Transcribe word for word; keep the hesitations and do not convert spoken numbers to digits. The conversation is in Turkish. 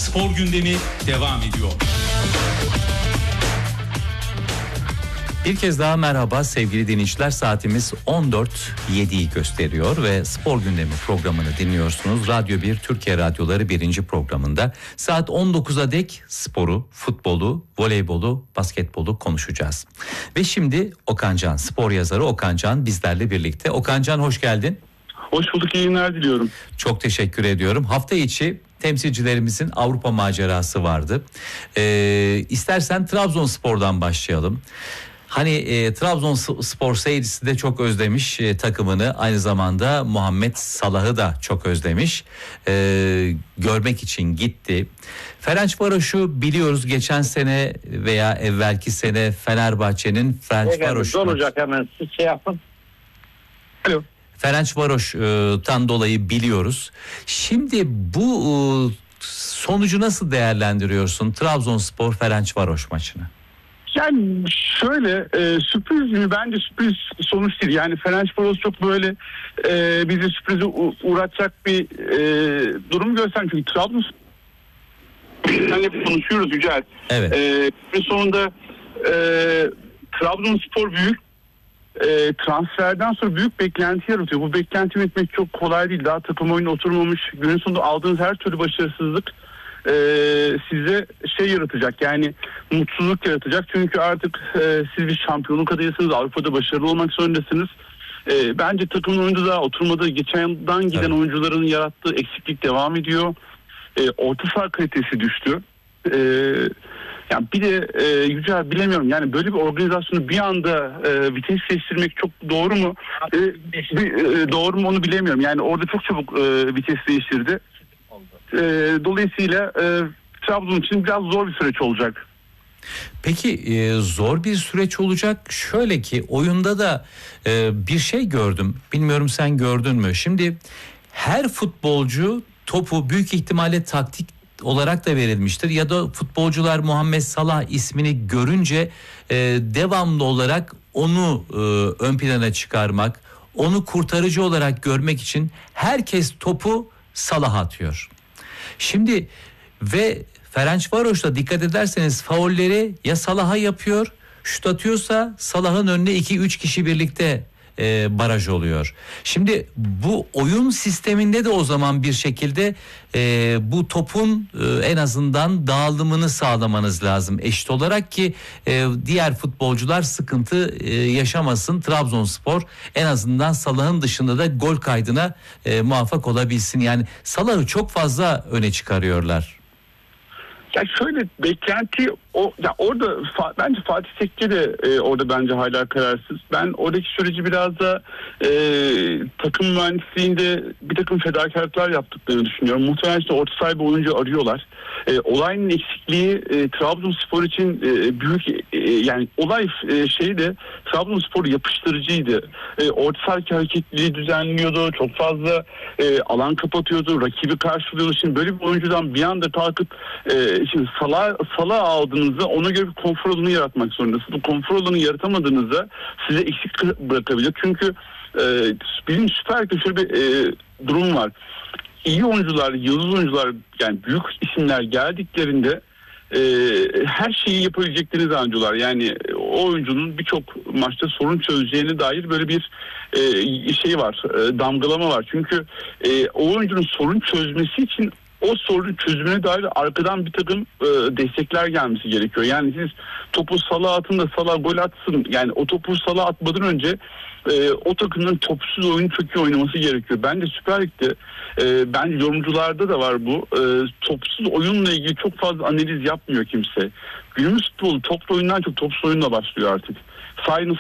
Spor gündemi devam ediyor. Bir kez daha merhaba sevgili dinleyiciler, saatimiz on dört yediyi gösteriyor ve Spor Gündemi programını dinliyorsunuz. Radyo bir Türkiye Radyoları birinci programında saat on dokuza dek sporu, futbolu, voleybolu, basketbolu konuşacağız. Ve şimdi Okan Can, spor yazarı Okan Can bizlerle birlikte. Okan Can, hoş geldin. Hoş bulduk, iyi günler diliyorum. Çok teşekkür ediyorum. Hafta içi temsilcilerimizin Avrupa macerası vardı. Ee, istersen Trabzonspor'dan başlayalım. Hani e, Trabzonspor seyircisi de çok özlemiş e, takımını, aynı zamanda Muhammed Salah'ı da çok özlemiş. E, görmek için gitti. Ferencvaros'u biliyoruz, geçen sene veya evvelki sene Fenerbahçe'nin Ferencvaros'u. Evet, olacak, hemen siz şey yapın. Alo. Ferencvaros'tan dolayı biliyoruz. Şimdi bu e, sonucu nasıl değerlendiriyorsun, Trabzonspor Ferencvaros maçını? Yani şöyle e, sürpriz mi? Bence sürpriz sonuç değil. Yani Ferencvaros çok böyle e, bizi sürprize u- uğratacak bir e, durum göstermiyor. Çünkü Trabzonspor yani hep konuşuyoruz Yücel. Evet. E, ve sonunda e, Trabzonspor büyük e, transferden sonra büyük beklenti yaratıyor. Bu beklenti yönetmek çok kolay değil. Daha takım oyunu oturmamış. Günün sonunda aldığınız her türlü başarısızlık e, size şey yaratacak. Yani mutsuzluk yaratacak. Çünkü artık e, siz bir şampiyonluk adayısınız. Avrupa'da başarılı olmak zorundasınız. E, bence takımın oyunda daha oturmadığı, geçenden giden evet. oyuncuların yarattığı eksiklik devam ediyor. E, orta saha kalitesi düştü. E, yani bir de e, Yücel, bilemiyorum. Yani böyle bir organizasyonu bir anda e, vites değiştirmek çok doğru mu? E, bir, e, doğru mu onu bilemiyorum. Yani orada çok çabuk e, vites değiştirdi. E, dolayısıyla e, Trabzon için biraz zor bir süreç olacak. Peki e, zor bir süreç olacak. Şöyle ki oyunda da e, bir şey gördüm. Bilmiyorum sen gördün mü? Şimdi her futbolcu topu büyük ihtimalle taktik olarak da verilmiştir. Ya da futbolcular Muhammed Salah ismini görünce e, devamlı olarak onu e, ön plana çıkarmak, onu kurtarıcı olarak görmek için herkes topu Salah'a atıyor. Şimdi ve Ferencvaros'ta dikkat ederseniz faulleri ya Salah'a yapıyor, şut atıyorsa Salah'ın önüne iki üç kişi birlikte e, baraj oluyor. Şimdi bu oyun sisteminde de o zaman bir şekilde e, bu topun e, en azından dağılımını sağlamanız lazım eşit olarak ki e, diğer futbolcular sıkıntı e, yaşamasın. Trabzonspor en azından Salah'ın dışında da gol kaydına e, muvaffak olabilsin. Yani Salah'ı çok fazla öne çıkarıyorlar. Ya şöyle beklenti o ya orada fa, bence Fatih Tekke de e, orada bence hala kararsız. Ben oradaki süreci biraz da e, takım mühendisliğinde bir takım fedakarlıklar yaptıklarını düşünüyorum. Muhtemelen işte orta saha bir oyuncu arıyorlar. E, olayın eksikliği e, Trabzonspor için e, büyük e, yani olay e, şeyi de Trabzonspor yapıştırıcıydı. E, orta saha hareketliliği düzenliyordu. Çok fazla e, alan kapatıyordu. Rakibi karşılıyordu. Şimdi böyle bir oyuncudan bir anda kalkıp e, şimdi Salah Salah aldığınızda ona göre bir konfor alanı yaratmak zorundasınız. Bu konfor alanı yaratamadığınızda size eksik bırakabilir. Çünkü e, bizim Süper Lig'de şöyle bir e, durum var. İyi oyuncular, yıldız oyuncular, yani büyük isimler geldiklerinde e, her şeyi yapabileceklerini zannediyorlar. Yani o oyuncunun birçok maçta sorun çözeceğine dair böyle bir e, şey var, e, damgalama var. Çünkü e, o oyuncunun sorun çözmesi için o sorunun çözümüne dair arkadan bir takım e, destekler gelmesi gerekiyor. Yani siz topu Salah'a atın da Salah gol atsın. Yani o topu Salah'a atmadan önce e, o takımın topsuz oyunu çok iyi oynaması gerekiyor. Bence Süper Lig'de e, bence yorumcularda da var bu. E, topsuz oyunla ilgili çok fazla analiz yapmıyor kimse. Günümüz futbolu toplu oyundan çok topsuz oyunla başlıyor artık. Sahayı